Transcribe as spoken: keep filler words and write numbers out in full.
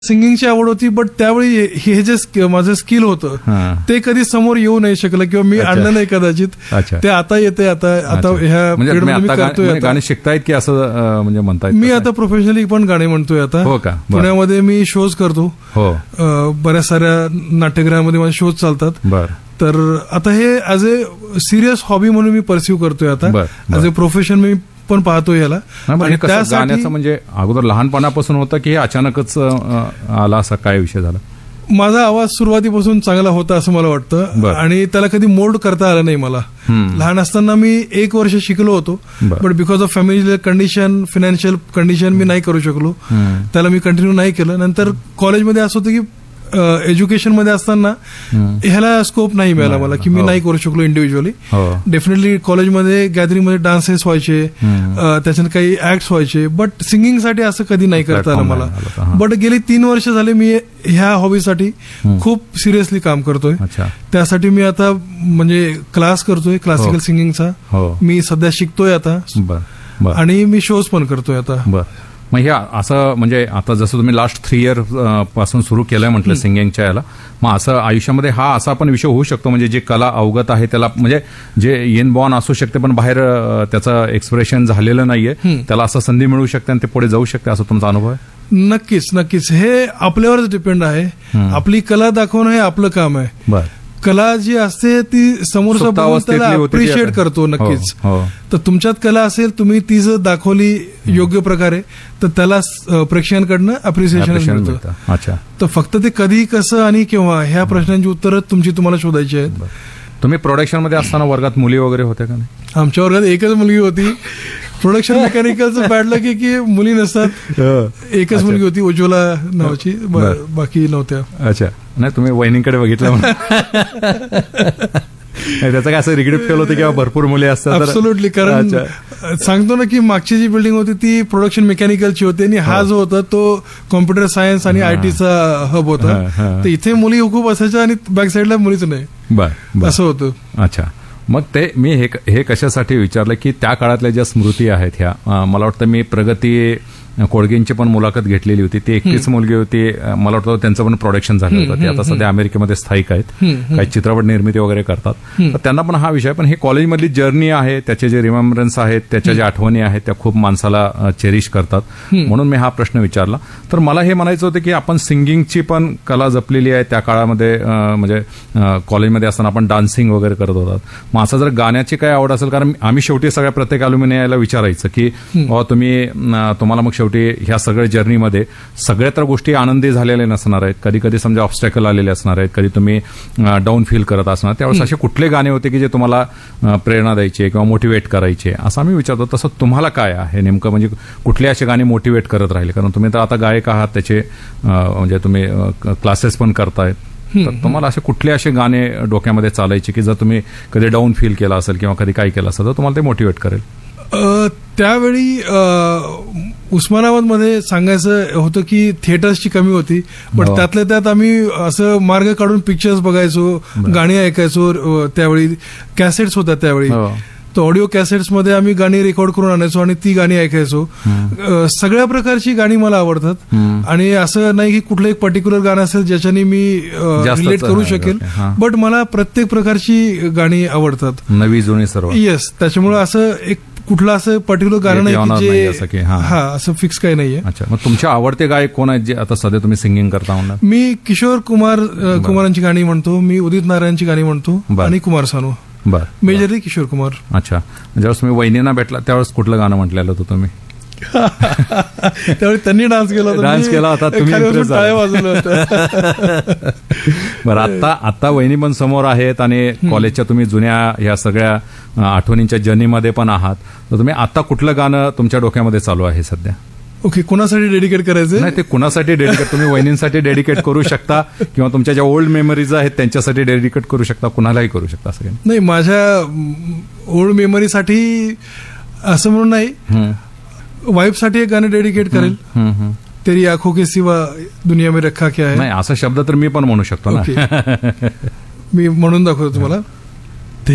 सिंगिंगची आवड होती, बट त्यावेळी हे जे माझं स्किल होतं ते कधी समोर येऊ नाही शकलं किंवा मी आणलं नाही कदाचित. ते आता येते. आता आता ह्या म्हणजे गाणी शिकतायत की असं म्हणजे म्हणताय? मी आता प्रोफेशनली पण गाणी म्हणतोय. आता हो का? पुण्यामध्ये मी शोज करतो. हो, बऱ्याच साऱ्या नाट्यगृहामध्ये माझे शोज चालतात. बरं. तर आता हे ऍज अ सिरियस हॉबी म्हणून मी परस्यू करतोय. आता ऍज अ प्रोफेशन मी पण पाहतो याला. आणि गाण्याचं म्हणजे अगोदर लहानपणापासून होतं की हे अचानकच आला, असा काय विषय झाला? माझा आवाज सुरुवातीपासून चांगला होता असं मला वाटतं आणि त्याला कधी मोल्ड करता आलं नाही मला. लहान असताना मी एक वर्ष शिकलो होतो, but because of family condition, financial condition मी नाही करू शकलो. त्याला मी कंटिन्यू नाही केलं. नंतर कॉलेजमध्ये असं होतं की एज्युकेशन मध्ये असताना ह्याला स्कोप नाही मिळाला मला, की मी नाही करू शकलो इंडिव्हिज्युअली. डेफिनेटली कॉलेजमध्ये गॅदरिंगमध्ये डान्सेस व्हायचे, त्याच्यात काही ऍक्ट्स व्हायचे, बट सिंगिंगसाठी असं कधी नाही करता आलं मला. बट गेली तीन वर्ष झाले मी ह्या हॉबीसाठी खूप सिरियसली काम करतोय. त्यासाठी मी आता म्हणजे क्लास करतोय क्लासिकल सिंगिंगचा. मी सध्या शिकतोय आता आणि मी शोज पण करतोय आता. मग हे असं म्हणजे आता जसं तुम्ही लास्ट थ्री इयर पासून सुरू केलंय म्हटलं सिंगिंगच्या याला, मग असं आयुष्यामध्ये हा असा पण विषय होऊ शकतो म्हणजे जे कला अवगत आहे त्याला म्हणजे जे इन बॉर्न असू शकते पण बाहेर त्याचं एक्सप्रेशन झालेलं नाहीये, त्याला असं संधी मिळू शकते आणि ते पुढे जाऊ शकते, असं तुमचा अनुभव आहे? नक्कीच नक्कीच. हे आपल्यावरच डिपेंड आहे. आपली कला दाखवणं हे आपलं काम आहे. बरं. कला जी असते ती समोरचा बघून त्याला अप्रिशिएट करतो. नक्कीच. तर तुमच्यात कला असेल, तुम्ही ती जर दाखवली योग्य प्रकारे तर त्याला प्रेक्षकांकडनं अप्रिसिएशन मिळतं. अच्छा. तर फक्त ते कधी, कसं आणि केव्हा ह्या प्रश्नांची उत्तरं तुमची तुम्हाला शोधायची आहेत. तुम्ही प्रोडक्शन मध्ये असताना वर्गात मुली वगैरे होत्या का नाही? आमच्या वर्गात एकच मुलगी होती. प्रोडक्शन मेकॅनिकलचं बॅडलं की की मुली नसतात. एकच मुलगी होती, उज्ज्वला नावाची, बाकी नव्हत्या. अच्छा. नाही, तुम्ही वहिनीकडे बघितलं म्हणून त्याचं काय असं रिग्रेट फील होतं किंवा भरपूर मुली असतात? ॲब्सोल्युटली. कारण सांगतो ना की मागची जी बिल्डिंग होती ती प्रोडक्शन मेकॅनिकलची होती आणि हा जो होता तो कॉम्प्युटर सायन्स आणि आयटीचा हब होता. तर इथे मुली खूप असायच्या आणि बॅक साईडला मुलीच नाही. बरं, असं होतं. अच्छा. मग ते मी हे हे कशासाठी विचारलं की त्या काळातल्या ज्या स्मृती आहेत ह्या, मला वाटतं मी प्रगती कोडगेंची पण मुलाखत घेतलेली होती. ती एकटीच मुलगी होती, मला वाटतं त्यांचं पण प्रोडक्शन झालं होतं. ते आता सध्या अमेरिकेमध्ये स्थायिक आहेत, काही चित्रपट निर्मिती वगैरे करतात. तर त्यांना पण हा विषय, पण ही कॉलेजमधली जर्नी आहे, त्याचे जे रिमेंबरन्स आहेत, त्याच्या ज्या आठवणी आहेत त्या खूप माणसाला चेरिश करतात. म्हणून मी हा प्रश्न विचारला. तर मला हे म्हणायचं होतं की आपण सिंगिंगची पण कला जपलेली आहे त्या काळामध्ये, म्हणजे कॉलेजमध्ये असताना आपण डान्सिंग वगैरे करत होतात. मग असं जर गाण्याची काय आवड असेल, कारण आम्ही शेवटी सगळ्या प्रत्येक अल्युमिनियाला विचारायचं की तुम्ही तुम्हाला मग शेवटी ह्या सगळ्या जर्नीमध्ये सगळ्या तर गोष्टी आनंदी झालेल्या नसणार आहेत, कधी कधी समजा ऑब्स्टॅकल आलेले असणार आहेत, कधी तुम्ही डाऊन फील करत असणार. त्यावेळेस असे कुठले गाणे होते की जे तुम्हाला प्रेरणा द्यायचे किंवा मोटिवेट करायचे, असं आम्ही विचारतो. तसं तुम्हाला काय आहे नेमकं, म्हणजे कुठले असे गाणे मोटिवेट करत राहिले? कारण तुम्ही तर आता गायक आहात, त्याचे म्हणजे तुम्ही क्लासेस पण करतायत. तर तुम्हाला असे कुठले असे गाणे डोक्यामध्ये चालायचे की जर तुम्ही कधी डाऊन फील केला असेल किंवा कधी काय केलं असेल तर तुम्हाला ते मोटिवेट करेल? त्यावेळी उस्मानाबादमध्ये सांगायचं होतं की थिएटर्सची कमी होती, बट त्यातल्या त्यात आम्ही असं मार्ग काढून पिक्चर्स बघायचो, गाणी ऐकायचो. त्यावेळी कॅसेट्स होत्या त्यावेळी, तर ऑडिओ कॅसेट्समध्ये आम्ही गाणी रेकॉर्ड करून आणायचो आणि ती गाणी ऐकायचो. सगळ्या प्रकारची गाणी मला आवडतात आणि असं नाही की कुठलं एक पर्टिक्युलर गाणं असेल ज्याच्याने मी रिलेट करू शकेल, बट मला प्रत्येक प्रकारची गाणी आवडतात, नवी जुनी सर्व. येस. त्याच्यामुळे असं एक कुठलं असं पर्टिक्युलर गाणं नाही की हा असं फिक्स काही नाहीये. अच्छा. मग तुमचे आवडते गायक कोण आहेत जे आता सध्या तुम्ही सिंगिंग करता म्हणणार? मी किशोर कुमार कुमारांची गाणी म्हणतो, मी उदित नारायणची गाणी म्हणतो आणि कुमार सानू. बरं. मेजरली किशोर कुमार. अच्छा. ज्यावेळेस तुम्ही वहिनींना भेटला त्यावेळेस कुठलं गाणं म्हटलेलं होतं तुम्ही? त्यावेळी त्यांनी डान्स केला होता, डान्स केला होता, तुम्ही टाळ्या वाजवल्या होत्या. बरं. आता आता वहिनी पण समोर आहेत आणि कॉलेजच्या तुम्ही जुन्या ह्या सगळ्या आठवणींच्या जर्नीमध्ये पण आहात, तर तुम्ही आता कुठलं गाणं तुमच्या डोक्यामध्ये चालू आहे सध्या? ओके. कुणासाठी डेडिकेट करायचं? नाही, ते कुणासाठी डेडिकेट, तुम्ही वहिनींसाठी डेडिकेट करू शकता किंवा तुमच्या ज्या ओल्ड मेमरीज आहेत त्यांच्यासाठी डेडिकेट करू शकता, कुणालाही करू शकता. असं नाही, माझ्या ओल्ड मेमरीसाठी असं म्हणून नाही, वाईफसाठी एक गाणं डेडिकेट करेल, तेरी आंखों के सिवा दुनिया में रखा क्या है. नाही, असा शब्द तर मी पण म्हणू शकतो ना. मी म्हणून दाखवतो तुम्हाला.